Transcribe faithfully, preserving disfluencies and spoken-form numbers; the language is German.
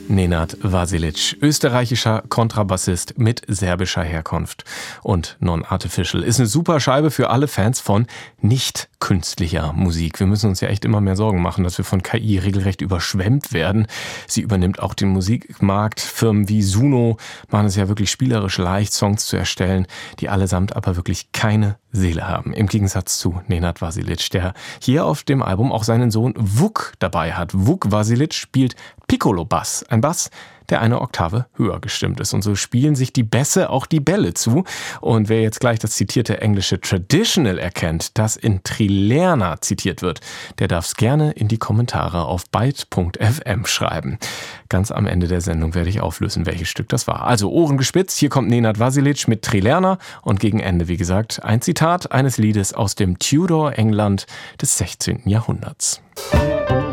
Nenad Vasilić, österreichischer Kontrabassist mit serbischer Herkunft. Und Non-Artificial ist eine super Scheibe für alle Fans von nicht künstlicher Musik. Wir müssen uns ja echt immer mehr Sorgen machen, dass wir von K I regelrecht überschwemmt werden. Sie übernimmt auch den Musikmarkt. Firmen wie Suno machen es ja wirklich spielerisch leicht, Songs zu erstellen, die allesamt aber wirklich keine Seele haben. Im Gegensatz zu Nenad Vasilić, der hier auf dem Album auch seinen Sohn Vuk dabei hat. Vuk Vasilić spielt Piccolo-Bass, ein Bass, der eine Oktave höher gestimmt ist. Und so spielen sich die Bässe auch die Bälle zu. Und wer jetzt gleich das zitierte englische Traditional erkennt, das in Trilerna zitiert wird, der darf es gerne in die Kommentare auf byte punkt f m schreiben. Ganz am Ende der Sendung werde ich auflösen, welches Stück das war. Also Ohren gespitzt, hier kommt Nenad Vasilić mit Trilerna und gegen Ende, wie gesagt, ein Zitat eines Liedes aus dem Tudor-England des sechzehnten Jahrhunderts.